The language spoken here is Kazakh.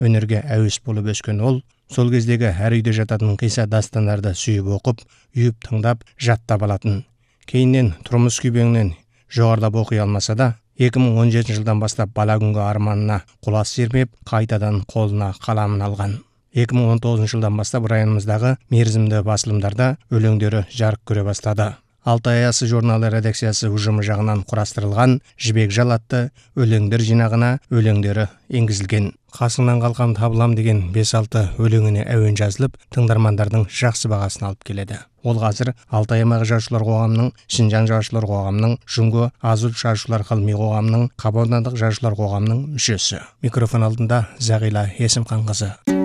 өнерге әуес болып өскен ол, сол кездегі әр үйде жататын қиса дастандарды сүйіп оқып, үйіп тыңдап, жаттап алатын. Кейіннен тұрмыс күйбеңінен жоғарылап оқи алмаса да, 2017 жылдан бастап бала күнгі арманына құлас сермеп, қайтадан қолына қаламын алған. 2019 жылдан бастап районымыздағы мерзімді басылымдарда өлеңдері жарық көре бастады. Алтай аясы журналы редакциясы ұжымы жағынан құрастырылған Жібек жал атты өлеңдер жинағына өлеңдері енгізілген. Қасыңнан қалқам табылам деген 5-6 өлеңіне әуен жазылып, тыңдармандардың жақсы бағасын алып келеді. Ол қазір Алтай аймағы жазушылар қоғамының, Шинжаң жазушылар қоғамының, Жұңго Азулт жазушылар ғылыми қоғамының, Қабаудандық жазушылар қоғамының мүшесі. Микрофон алдында Зағила Есімханқызы.